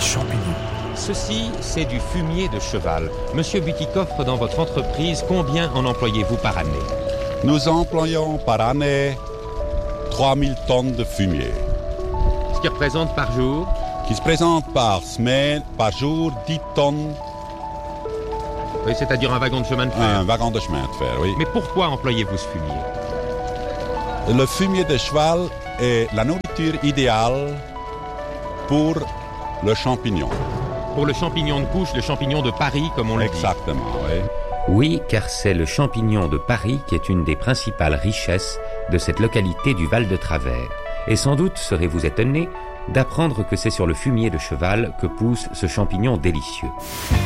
champignons. Ceci, c'est du fumier de cheval. Monsieur Butikoff, dans votre entreprise, combien en employez-vous par année? Nous employons par année 3000 tonnes de fumier. Ce qui représente par jour? Qui se présente par semaine, par jour, 10 tonnes. Oui, c'est-à-dire un wagon de chemin de fer. Un wagon de chemin de fer, oui. Mais pourquoi employez-vous ce fumier? Le fumier de cheval est la nourriture idéale pour le champignon. Pour le champignon de couche, le champignon de Paris, comme on le dit. Exactement, oui. Oui, car c'est le champignon de Paris qui est une des principales richesses de cette localité du Val de Travers. Et sans doute serez-vous étonné d'apprendre que c'est sur le fumier de cheval que pousse ce champignon délicieux.